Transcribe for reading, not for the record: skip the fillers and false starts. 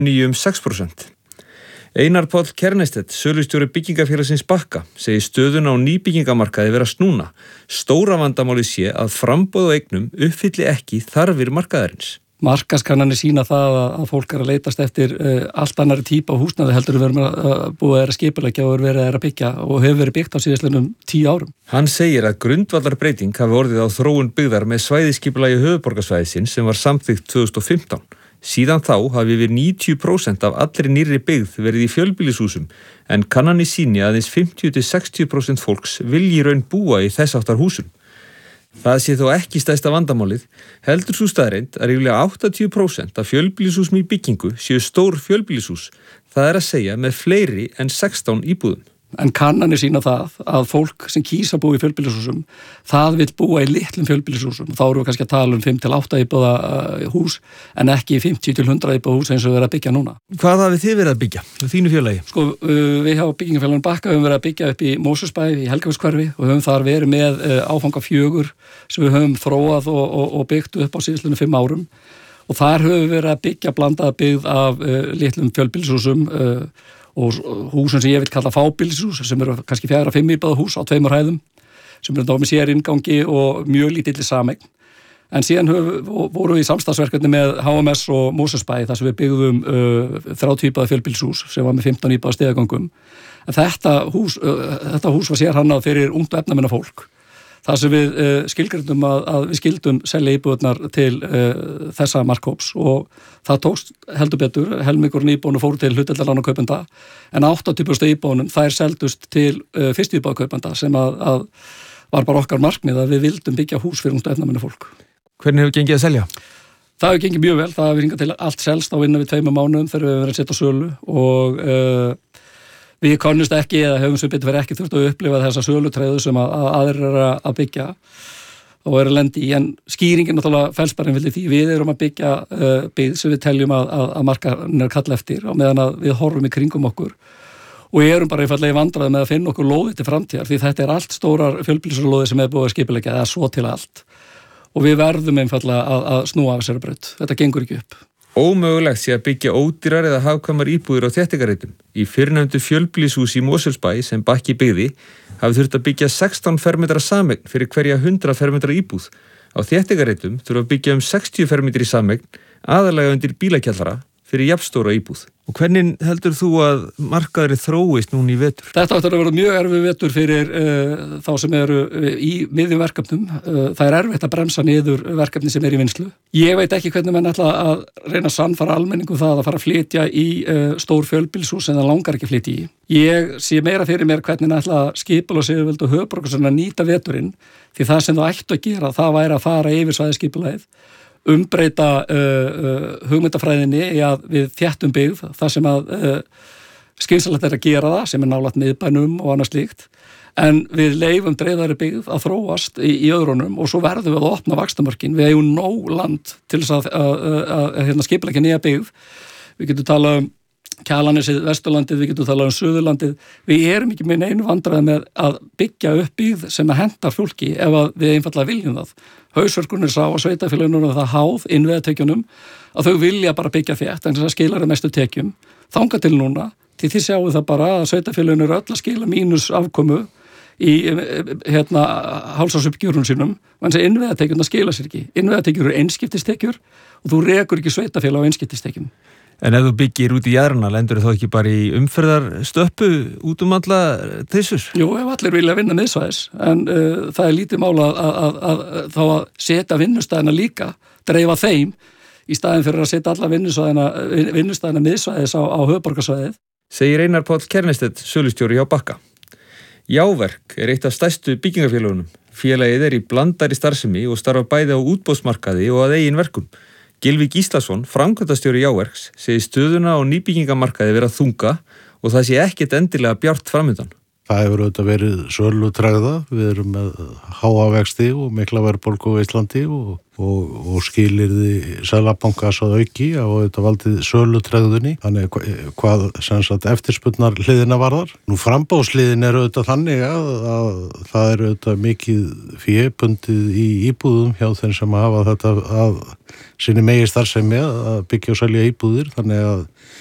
nýju 6%. Einar Páll Kernestedt, sölustjóri byggingafélagsins Bakka, segir stöðuna á nýbyggingamarkaði vera snúna. Stóra vandamálið sé að framboð á eignum uppfylli ekki þarfir markaðarins. Markaðskannanir sýna það að fólk að leitast eftir allt annari típa af húsnæði heldur við erum að búið að skipuleggja og verið að byggja og hefur verið byggt á síðastliðnum 10 árum. Hann segir að grundvallarbreyting hafi orðið á þróun byggðar með svæðisskipulagi höfuðborgarsvæðisins sem var samþykkt 2015. Síðan þá hafi yfir 90% af allri nýrri byggð verið í fjölbýlishúsum en kannanir sýni að aðeins 50-60% fólks vilji raun búa í þess áttar húsum. Það sé þó ekki stærsta vandamálið, heldur sú staðreynd að ríflega 80% af fjölbýlishúsum í byggingu séu stór fjölbýlishús, það er að segja með fleiri en 16 íbúðum. En kannanir sýna það að fólk sem kýsa búa í fjölbýlishúsum, það vill búa í litlum fjölbýlishúsum. Þá erum við kannski að tala um 5-8 íbúða hús en ekki 50-100 íbúða hús eins og við erum að byggja núna. Hvað hafið þið verið að byggja? Þínu félagi? Sko, við hjá byggingafélaginu Bakka höfum verið að byggja upp í Mosfellsbæ í Helgafellshverfi og höfum þar verið með áfanga 4 sem við höfum þróað og byggt upp á síðastliðnum 5 árum. Og þar höfum við verið að byggja blandaða byggð af litlum fjölbýlishúsum og húsum sem ég vil kalla fábýlishús sem eru kannski 4-5 íbúða hús á 2 hæðum sem eru þá með sér inngangi og mjög lítilli sameign. En síðan vorum við í samstarfsverkefni með HMS og Mosfellsbæ þar sem við byggðum 30 íbúða fjölbýlishús sem var með 15 íbúða stigagöngum. En þetta hús var sérhannað fyrir ungt og efnaminna fólk. Það sem við skilgrindum að við skildum selja íbúðarnar til þessa markhóps og það tókst heldur betur, helmingurinn íbúðunum fóru til hlutdeildarlánakaupenda en 80% íbúðunum þær seldust til fyrstu íbúðarkaupenda sem að var bara okkar markmið að við vildum byggja hús fyrir ungt og efnaminna fólk. Hvernig hefur gengið að selja? Það hefur gengið mjög vel, það hefur hingað til allt selst á innan við 2 mánuðum þegar við verðum að setja á sölu og við kannust ekki eða höfum sem betur verið ekki þurft að upplifa þessa sölutræðu sem aðrir eru að byggja og eru að lendi í. En skýringin náttúrulega felst bara í því við erum að byggja byggð sem við teljum að markaðurinn er kalla eftir og meðan að við horfum í kringum okkur og erum bara einfaldlega í vandræði með að finna okkur lóði til framtíðar því þetta er allt stórar fjölbýlishúsalóðir sem er búið að skipuleggja eða svo til allt og við verðum einfaldlega að snúa af þessari braut. Þetta gengur ekki upp. Ómögulegt sé að byggja ódýrar eða hagkvæmar íbúðir á þéttingarreitum. Í fyrrnefndu fjölbýlishús í Mosfellsbæ sem Bakki byggði hafi þurft að byggja 16 fermetra sameign fyrir hverja 100 fermetra íbúð. Á þéttingarreitum þurfa að byggja 60 fermetri sameign aðalega undir bílakjallara fyrir jafnstóra íbúð. Og hvernig heldur þú að markaðurinn þróist núna í vetur? Þetta áttur að vera mjög erfið vetur fyrir þá sem eru í miðjum verkefnum. Það er erfitt að bremsa niður verkefni sem er í vinnslu. Ég veit ekki hvernig menn ætla að reyna að sannfara almenningu það að fara að flytja í stór fjölbýlishús en það langar ekki að flytja í. Ég sé meira fyrir mér hvernig ætla að skipula sig og höfuðborgarsvæðin að nýta veturinn því það sem það ættu að gera það væri að fara yfir svæðisskipulagið umbreyta hugmyndafræðinni í að við þéttum byggð það sem að skynsamlegt er að gera það sem er nálægt miðbænum og annað slíkt en við leyfum dreifðari byggð að þróast í öðrunum og svo verðum við að opna vaxtarmörkin. Við eigum nóg land til þess að skipuleggja nýja byggð. Við getum talað Kjalarnesið, Vesturlandið, við getum talað Suðurlandið. Við erum ekki með neinu vandræði með að byggja upp byggð sem að henta fólki ef að við einfaldlega viljum það. Hausverkurinn sá að sveitarfélögunum og það háð innviðatekjunum að þau vilja bara byggja þétt en þess að skilar mestu tekjum. Þangað til núna, til þið sjáu það bara að sveitarfélögunum eru öll að skila mínus afkomu í hálsásuppgjörunum sínum og eins að innviðatekjurna skila sér ekki. Innviðatekjur eru einskiptistekjur og þú rekur ekki sveitarfélag á einskiptistekjum. En ef þú byggir út í jaðrana, lendur þá ekki bara í umferðarstöppu út alla þessur? Jú, ef allir vilja vinna miðsvæðis, en það er lítið mál að þá að setja vinnustæðina líka, dreifa þeim, í staðin fyrir að setja alla vinnustæðina miðsvæðis á höfuðborgarsvæðið. Segir Einar Páll Kernestedt, sölustjóri hjá Bakka. Jáverk er eitt af stærstu byggingafélagunum. Félagið er í blandari starfsemi og starfa bæði á útboðsmarkaði og að eigin verkum. Gylfi Gíslason, framkvæmdastjóri Jáverks, segir stöðuna á nýbyggingamarkaði vera þunga og það sé ekkert endilega bjart framundan. Það hefur auðvitað verið sölutregða, við erum með háa vexti og mikla verðbólgu á Íslandi og skilyrði Seðlabankans að auki og auðvitað valdið sölutregðunni, þannig hvað sem sagt eftirspurnar hliðina varðar. Nú framboðsliðin er auðvitað þannig að það er auðvitað mikið fébundið í íbúðum hjá þeim sem hafa þetta að sinni megi starfsemi að byggja og selja íbúðir, þannig að